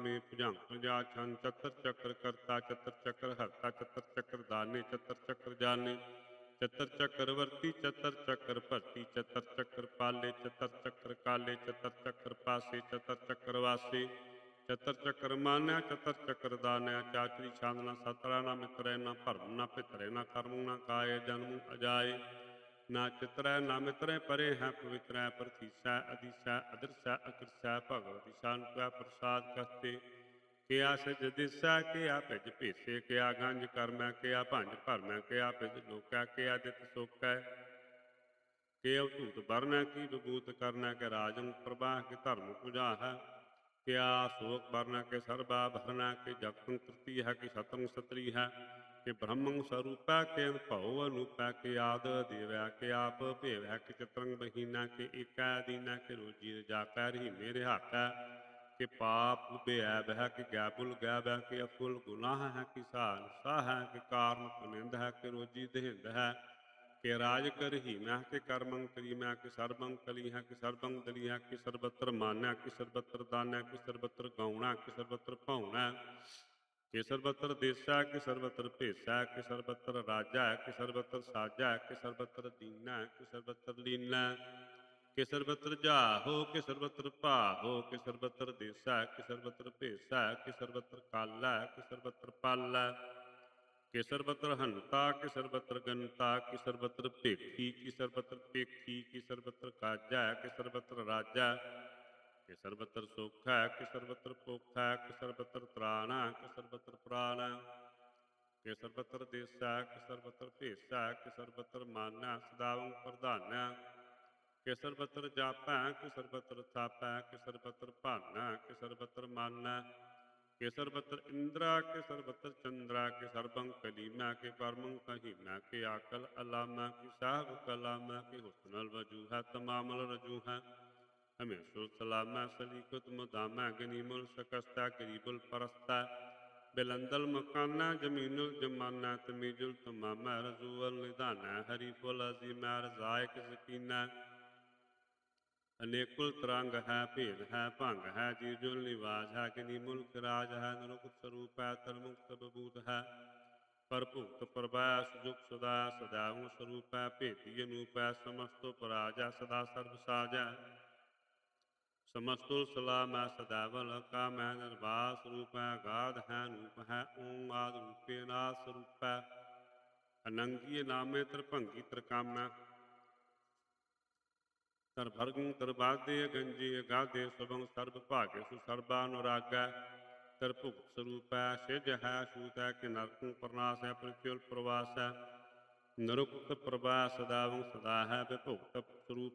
में भुजंग प्रजा छन चतर चक्र करता चतर चक्र हरता चतर चक्र दाने चतर चक्र जाने चतर चक्रवर्ती चतर चक्र भरती चतर चक्र पाले चतर चक्र काले चतर चक्र पासे चतर चक्र वासे चतर चक्र मान्या चतर चक्र दान्या चाचरी छांदना सतरा ना मित्रै ना भरम ना भितरे ना कर्म ना काय जन्म अजाए ना चित्रै ना मित्रै परे है पवित्र है प्रतीसा अदिशा अदृशा अकृशा भगवती शांता प्रसाद करते किया सिज दिशा किया भिज भेसे किया गंज करमै किया भंज भरमै किया भिज लोकै किया दित सोकै के अवधूत वरनै की विभूत करनै के राजन प्रवाह के धर्म पूजा है क्या शोक वरनै के सर्वा भरनै के जगतन तृतीय है कि सतंग सत्री है कि ब्रह्मं स्वरूप के भव अनूप के आद देव के आप भेव है कि चित्रंग बहीना के एक दीना के रोजी जाकर ही मेरे हाथ है कि पाप बेऐब है कि गैबुल गैब है कि अफुल गुनाह है कि सा है कि कारण पुनिंद है कि रोजी दहिंद है कि राज कर ही मैं कि कर्मं करी मैं कि सर्वं कली है कि सर्वं दली है कि सर्वत्र मान्या कि सर्वत्र दान्या कि सर्वत्र गौणा कि सर्वत्र भावना कि सर्वत्र देशा कि सर्वत्र भेसा कि सर्वत्र राजा कि सर्वत्र साजा कि सर्वत्र दीना कि सर्वत्र लीना कि सर्वत्र जाहो कि सर्वत्र भाहो कि सर्वत्र देशा कि सर्वत्र भेसा कि सर्वत्र काला कि सर्वत्र पाला कि सर्वत्र हंता कि सर्वत्र गंता कि सर्वत्र भेखी कि सर्वत्र पेखी कि सर्वत्र काजा कि सर्वत्र राजा कि सर्वत्र सुख है कि सर्वत्र भुख है कि सर्वत्र त्राण है कि सर्वत्र प्राण है कि सर्वत्र देश है कि सर्वत्र भेष है कि सर्वत्र मान है सदावं प्रधान है कि सर्वत्र जाप है कि सर्वत्र थाप है कि सर्वत्र भान है कि सर्वत्र मान है कि सर्वत्र इंद्रा के सर्वत्र चंद्रा के सर्वं कलीमा के परमं कहीमा के आकल अलामा की साहब कलामा के हुस्नल वजू है तमामल रजू है हमें सलामा सलीकुत मुदामा गनीमुल शकस्ता गरीबुल परस्ता बिलंदल मकाना जमीनुल जमाना तमीजुल तमामा रजूल निदाना हरीफुल अजीमा रजायक सकीना अनेकुल तरंग है भेद है भंग है जीजुल निवास है कि मुल्क राज है नरुक्त स्वरूप है तरमुक्त बबूत है परभुक्त प्रभा सुजुग सदा सदाऊ स्वरूप है भेदी अनूप है समस्तो पराज है सदा सर्व साज है समस्तुल सलाम है सदावल काम है निर्वास रूप है गाध है अनूप है ओम आद रूपे नाथ स्वरूप है अनंगी नामे त्रिभंगी त्रिकाम तरभर्गं तरबादे गंजे गादे सबं सर्व भाग्य सुसर्वानुराग तरभुक्त स्वरूप है सिज है सूत है कि नरकं प्रनाश है पृथ्वी प्रवास है नरुक्त प्रभा सदावं सदा है विभुक्त स्वरूप